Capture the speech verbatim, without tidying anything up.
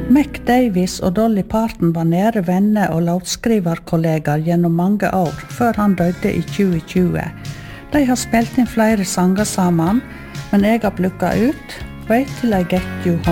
Mick Davis og Dolly Parton var nære venner og låtskriverkollegaer gjennom mange år, før han døde i tjue tjue. De har spilt inn flere sanger sammen, men jeg har plukket ut Wait Till I Get You Home.